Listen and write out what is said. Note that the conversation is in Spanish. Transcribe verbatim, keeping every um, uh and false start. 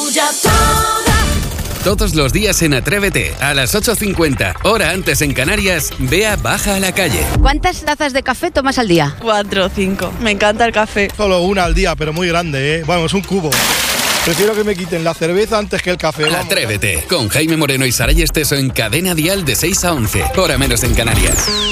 tuya toda. Todos los días en Atrévete, a las ocho cincuenta, hora antes en Canarias, Bea baja a la calle. ¿Cuántas tazas de café tomas al día? Cuatro o cinco. Me encanta el café. Solo una al día, pero muy grande, ¿eh? Bueno, es un cubo. Prefiero que me quiten la cerveza antes que el café. Vamos. Atrévete, con Jaime Moreno y Saray Esteso en Cadena Dial de seis a once, hora menos en Canarias.